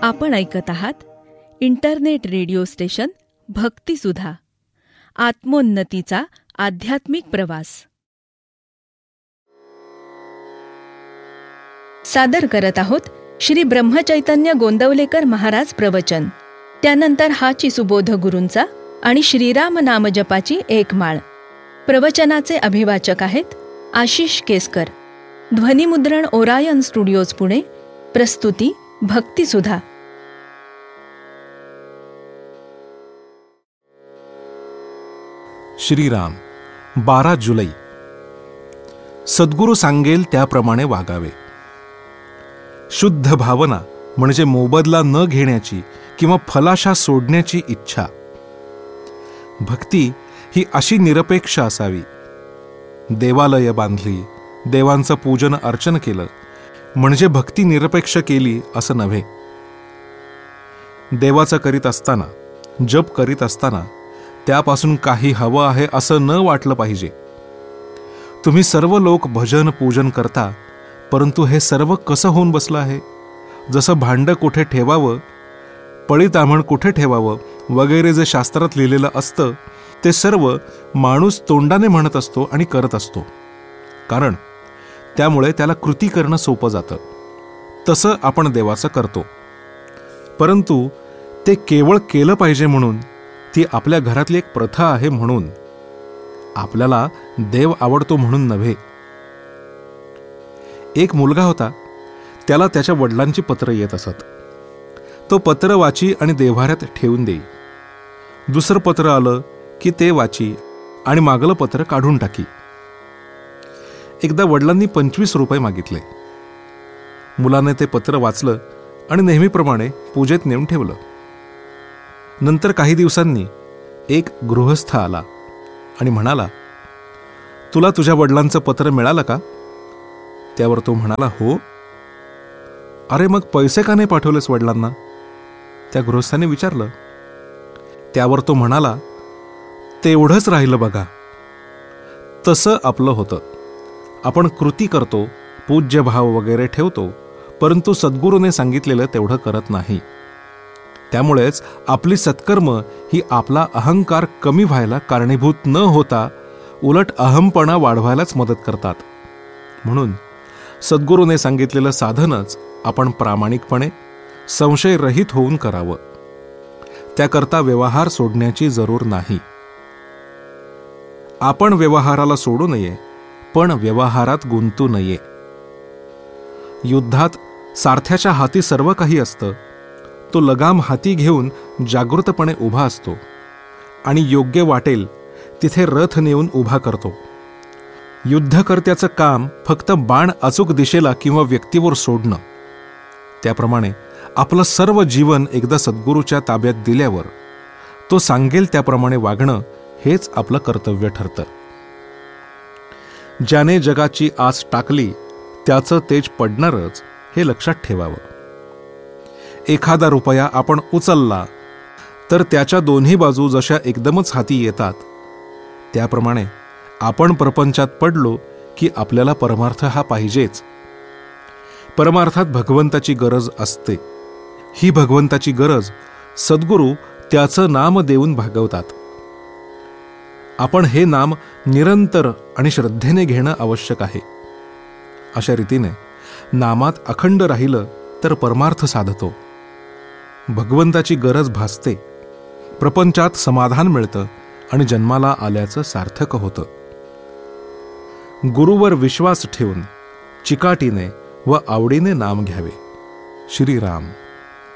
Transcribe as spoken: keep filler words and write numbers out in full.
आपण ऐकत आहात इंटरनेट रेडिओ स्टेशन भक्तिसुधा, आत्मोन्नतीचा आध्यात्मिक प्रवास. सादर करत आहोत श्री ब्रह्मचैतन्य गोंदवलेकर महाराज प्रवचन. त्यानंतर हाची सुबोध गुरूंचा आणि श्रीराम नामजपाची एक माळ. प्रवचनाचे अभिवाचक आहेत आशिष केसकर. ध्वनिमुद्रण ओरायन स्टुडिओज पुणे. प्रस्तुती भक्तिसुधा. श्रीराम. बारा जुलै. सद्गुरू सांगेल त्याप्रमाणे वागावे. शुद्ध भावना म्हणजे मोबदला न घेण्याची किंवा फलाशा सोडण्याची इच्छा. भक्ती ही अशी निरपेक्ष असावी. देवालय बांधली, देवांचं पूजन अर्चन केलं म्हणजे भक्ती निरपेक्ष केली असं नव्हे. देवाचं करीत असताना, जप करीत असताना त्यापासून काही हवं आहे असं न वाटलं पाहिजे. तुम्ही सर्व लोक भजन पूजन करता, परंतु हे सर्व कसं होऊन बसलं आहे? जसं भांडं कुठे ठेवावं, पळी ताम्हण कुठे ठेवावं वगैरे जे शास्त्रात लिहिलेलं असतं ते सर्व माणूस तोंडाने म्हणत असतो आणि करत असतो, कारण त्यामुळे त्याला कृती करणं सोपं जातं. तसं आपण देवाचं करतो, परंतु ते केवळ केलं पाहिजे म्हणून, ती आपल्या घरातली एक प्रथा आहे म्हणून, आपल्याला देव आवडतो म्हणून नव्हे. एक मुलगा होता, त्याला त्याच्या वडिलांची पत्र येत असत. तो पत्र वाची आणि देव्हाऱ्यात ठेवून देई. दुसरं पत्र आलं की ते वाची आणि मागलं पत्र काढून टाकी. एकदा वडिलांनी पंचवीस रुपये मागितले. मुलाने ते पत्र वाचलं आणि नेहमीप्रमाणे पूजेत नेऊन ठेवलं. नंतर काही दिवसांनी एक गृहस्थ आला आणि म्हणाला, तुला तुझ्या वडिलांचं पत्र मिळालं का? त्यावर तो म्हणाला, हो. अरे मग पैसे का नाही पाठवलेस वडिलांना? त्या गृहस्थाने विचारलं. त्यावर तो म्हणाला, तेवढंच राहिलं बघा. तसं आपलं होतं. आपण कृती करतो, पूज्य भाव वगैरे ठेवतो, परंतु सद्गुरूने सांगितलेलं तेवढं करत नाही. त्यामुळेच आपली सत्कर्म ही आपला अहंकार कमी व्हायला कारणीभूत न होता उलट अहमपणा वाढवायलाच मदत करतात. म्हणून सद्गुरूने सांगितलेलं साधनच आपण प्रामाणिकपणे संशयरहित होऊन करावं. त्याकरता व्यवहार सोडण्याची जरूर नाही. आपण व्यवहाराला सोडू नये, पण व्यवहारात गुंतू नये. युद्धात सारथ्याच्या हाती सर्व काही असतं. तो लगाम हाती घेऊन जागृतपणे उभा असतो आणि योग्य वाटेल तिथे रथ नेऊन उभा करतो. युद्धकर्त्याचं काम फक्त बाण अचूक दिशेला किंवा व्यक्तीवर सोडणं. त्याप्रमाणे आपलं सर्व जीवन एकदा सद्गुरूच्या ताब्यात दिल्यावर तो सांगेल त्याप्रमाणे वागणं हेच आपलं कर्तव्य ठरतं. ज्याने जगाची आस टाकली त्याचं तेज पडणारच, हे लक्षात ठेवावं. एखादा रुपया आपण उचलला तर त्याच्या दोन्ही बाजू जशा एकदमच हाती येतात, त्याप्रमाणे आपण प्रपंचात पडलो की आपल्याला परमार्थ हा पाहिजेच. परमार्थात भगवंताची गरज असते. ही भगवंताची गरज सद्गुरू त्याचं नाम देऊन भागवतात. आपण हे नाम निरंतर आणि श्रद्धेने घेणं आवश्यक आहे. अशा रीतीने नामात अखंड राहिलं तर परमार्थ साधतो. भगवंताची गरज भासते, प्रपंचात समाधान मिळतं आणि जन्माला आल्याचं सार्थक होतं. गुरुवर विश्वास ठेवून चिकाटीने व आवडीने नाम घ्यावे. श्रीराम.